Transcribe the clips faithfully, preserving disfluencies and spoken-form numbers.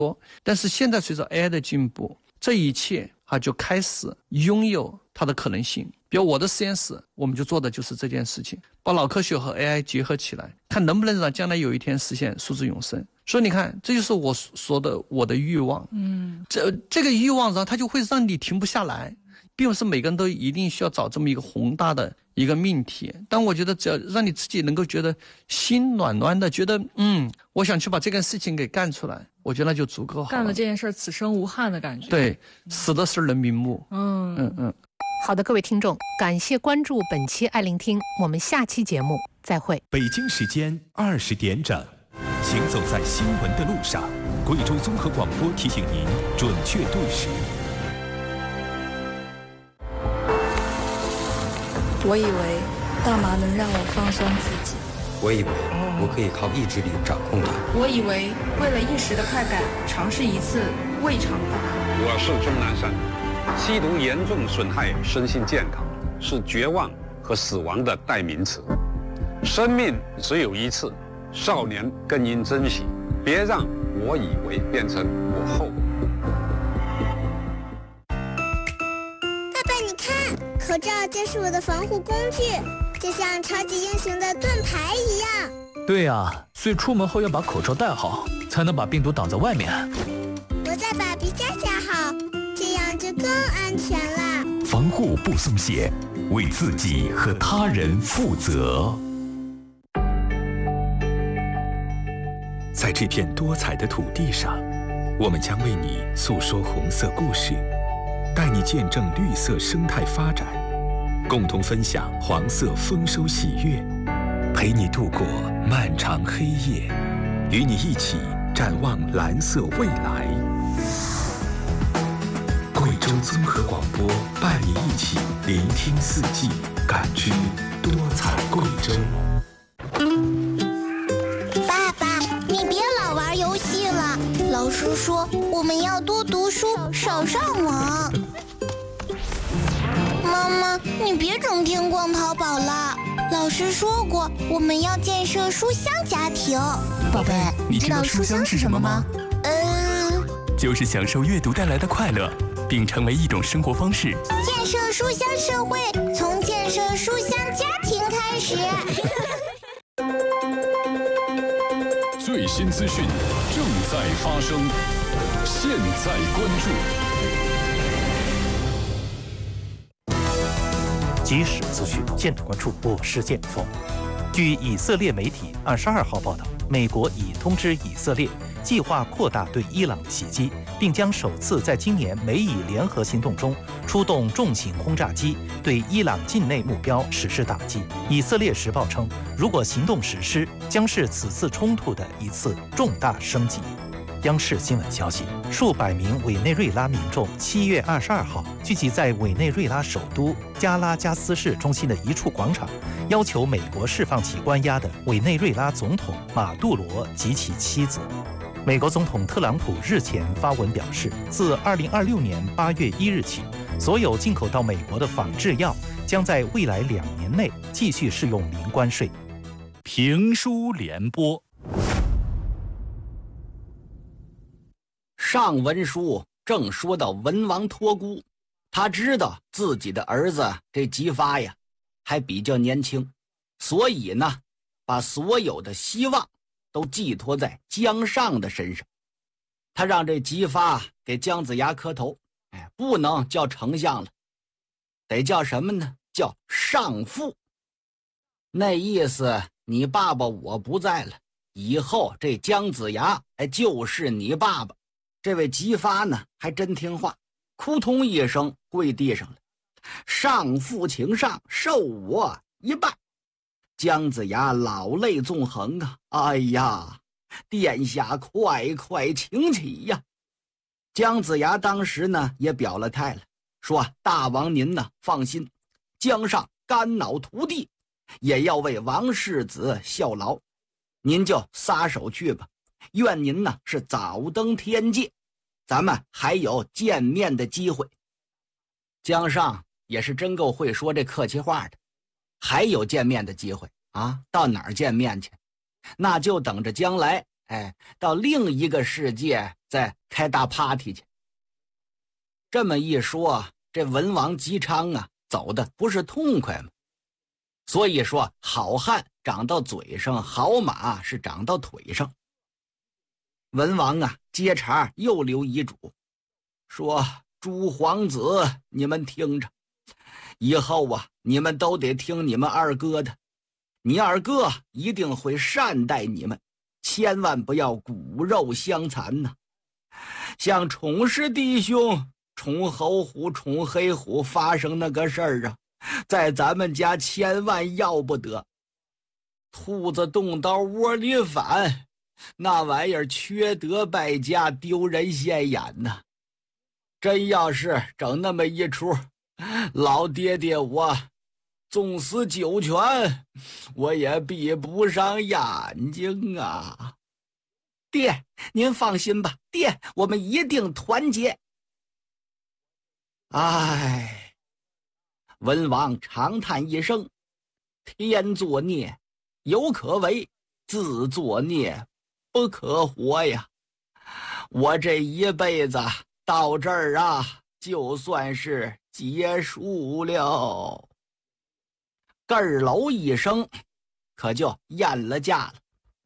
但是现在随着 A I 的进步，这一切啊就开始拥有它的可能性。比如我的实验室，我们就做的就是这件事情，把脑科学和 A I 结合起来，看能不能让将来有一天实现数字永生。所以你看，这就是我说的我的欲望。嗯，这这个欲望上，它就会让你停不下来，并不是每个人都一定需要找这么一个宏大的一个命题。但我觉得，只要让你自己能够觉得心暖暖的，觉得嗯，我想去把这件事情给干出来，我觉得那就足够好了。 干了这件事，此生无憾的感觉。 对，死的是人瞑目。 嗯嗯嗯。 好的，各位听众，感谢关注本期爱聆听，我们下期节目再会。 北京时间二十点整，行走在新闻的路上，贵州综合广播提醒您准确对时。 我以为大麻能让我放松自己， 我以为我可以靠意志力掌控它， 我以为为了一时的快感，尝试一次未尝不可。 我是钟南山。吸毒严重损害身心健康，是绝望和死亡的代名词。生命只有一次，少年更应珍惜，别让我以为变成我后。 爸爸，你看，口罩就是我的防护工具，就像超级英雄的盾牌一样。 对啊，所以出门后要把口罩戴好，才能把病毒挡在外面。 我再把鼻夹夹好，这样就更安全了。 防护不松懈，为自己和他人负责。在这片多彩的土地上，我们将为你诉说红色故事，带你见证绿色生态发展，共同分享黄色丰收喜悦，陪你度过漫长黑夜，与你一起展望蓝色未来。贵州综合广播伴你一起聆听四季，感知多彩贵州。 爸爸，你别老玩游戏了，老师说我们要多读书，少上网。妈妈，你别整天逛淘宝了，老师说过我们要建设书香家庭。 宝贝，你知道书香是什么吗？ 嗯， 就是享受阅读带来的快乐，并成为一种生活方式。 建设书香社会，从建设书香家庭开始。 最新资讯正在发生，现在关注。 即时资讯，现场关注，我是剑锋。据以色列媒体二十二号报道，美国已通知以色列计划扩大对伊朗的袭击，并将首次在今年美以联合行动中出动重型轰炸机对伊朗境内目标实施打击。以色列时报称，如果行动实施，将是此次冲突的一次重大升级。央视新闻消息，数百名委内瑞拉民众七月二十二号聚集在委内瑞拉首都加拉加斯市中心的一处广场，要求美国释放其关押的委内瑞拉总统马杜罗及其妻子。美国总统特朗普日前发文表示，自二零二六年八月一日起，所有进口到美国的仿制药将在未来两年内继续适用零关税。 评书联播。 上文书正说到文王托孤，他知道自己的儿子这姬发呀还比较年轻，所以呢把所有的希望都寄托在姜尚的身上。他让这姬发给姜子牙磕头，哎，不能叫丞相了，得叫什么呢？叫上父。那意思，你爸爸我不在了，以后这姜子牙哎就是你爸爸。这位姬发呢还真听话，扑通一声跪地上了，上父请上，受我一拜。姜子牙老泪纵横啊，哎呀，殿下快快请起呀！姜子牙当时呢也表了态了，说大王您呢放心，姜尚肝脑涂地，也要为王世子效劳，您就撒手去吧，愿您呢是早登天界，咱们还有见面的机会。姜尚也是真够会说这客气话的，还有见面的机会啊？到哪儿见面去？那就等着将来哎，到另一个世界再开大 party 去。这么一说，这文王姬昌啊，走的不是痛快吗？所以说，好汉长到嘴上，好马是长到腿上。文王啊，接茬又留遗嘱，说：“诸皇子，你们听着，以后啊，你们都得听你们二哥的。你二哥一定会善待你们，千万不要骨肉相残呐。像崇氏弟兄、崇侯虎、崇黑虎发生那个事儿啊，在咱们家千万要不得。兔子动刀窝里反，那玩意儿缺德败家，丢人现眼呐！真要是整那么一出，老爹爹我纵死九泉，我也闭不上眼睛啊！爹，您放心吧，爹，我们一定团结。”唉，文王长叹一声：“天作孽，有可为；自作孽，不可活呀！我这一辈子到这儿啊，就算是结束了。”咯儿喽一声，可就咽了架了。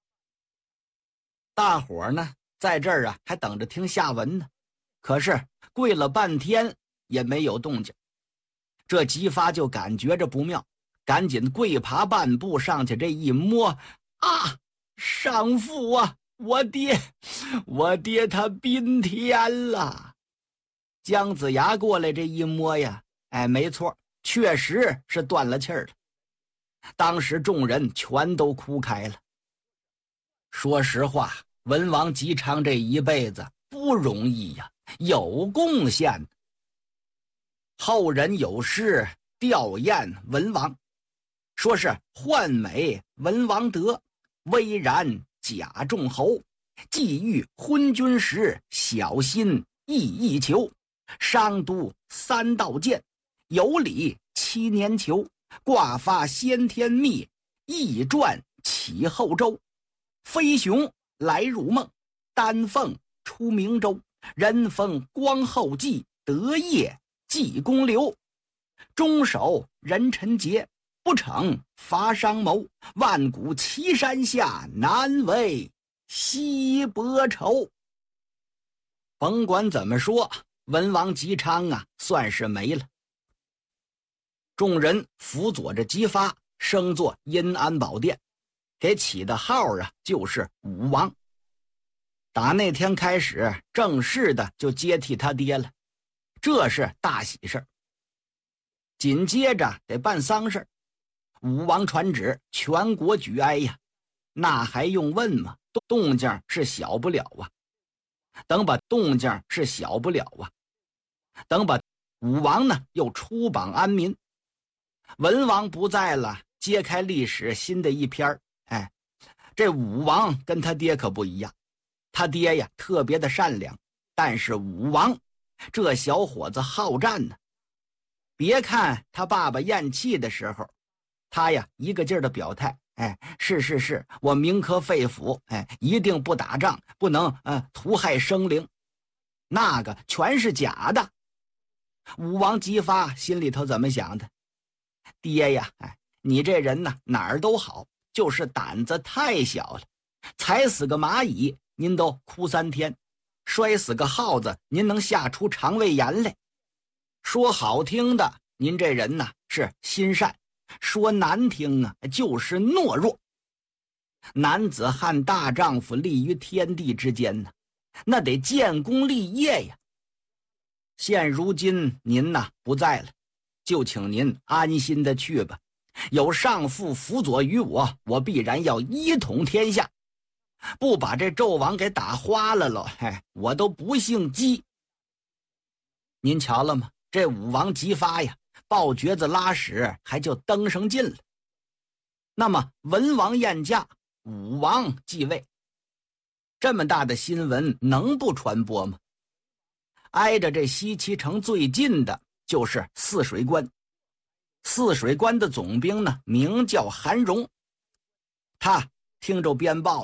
大伙儿呢，在这儿啊，还等着听下文呢。可是跪了半天也没有动静。这姬发就感觉着不妙，赶紧跪爬半步上去，这一摸，啊，上父啊，我爹，我爹他宾天了。姜子牙过来这一摸呀，哎，没错，确实是断了气儿了。当时众人全都哭开了。说实话，文王姬昌这一辈子不容易呀，有贡献。后人有诗吊唁文王，说是幻美文王德，巍然甲众侯，际遇昏君时，小心翼翼求，商都三道剑，有礼七年求，挂发先天密，义传启后周，飞熊来入梦，丹凤出明州，人逢光后继，得业济公刘，终守人臣节，不逞伐商谋，万古岐山下，难为西伯仇。甭管怎么说，文王姬昌啊，算是没了。众人辅佐着姬发，升作阴安宝殿，给起的号啊，就是武王。打那天开始，正式的就接替他爹了，这是大喜事。紧接着得办丧事，武王传旨，全国举哀呀，那还用问吗？动静是小不了啊。等把动静是小不了啊，等把武王呢又出榜安民。文王不在了，揭开历史新的一篇。哎，这武王跟他爹可不一样，他爹呀特别的善良，但是武王这小伙子好战呢。别看他爸爸咽气的时候，他呀一个劲儿的表态，哎，是是是，我铭刻肺腑，哎，一定不打仗，不能呃屠害生灵，那个全是假的。武王姬发心里头怎么想的？爹呀，哎，你这人呢哪儿都好，就是胆子太小了。踩死个蚂蚁您都哭三天，摔死个耗子您能吓出肠胃炎来。说好听的，您这人呢是心善；说难听啊，就是懦弱。男子汉大丈夫立于天地之间呢，那得建功立业呀。现如今您呐不在了，就请您安心的去吧。有上父辅佐于我，我必然要一统天下。不把这纣王给打花了喽，哎，我都不姓姬。您瞧了吗？这武王姬发呀，抱橛子拉屎还就登上进了。那么文王晏驾，武王继位，这么大的新闻能不传播吗？挨着这西岐城最近的就是泗水关。泗水关的总兵呢，名叫韩荣。他听着鞭报了，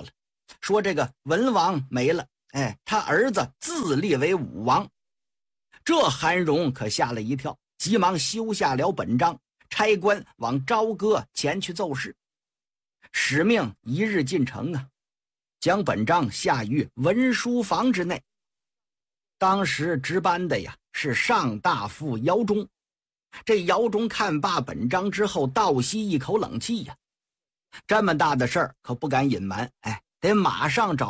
说这个文王没了，哎，他儿子自立为武王。这韩荣可吓了一跳，急忙修下了本章，差官往朝歌前去奏事。使命一日进城啊，将本章下于文书房之内。当时值班的呀是上大夫姚忠。这姚忠看罢本章之后，倒吸一口冷气呀，这么大的事儿可不敢隐瞒，哎，得马上找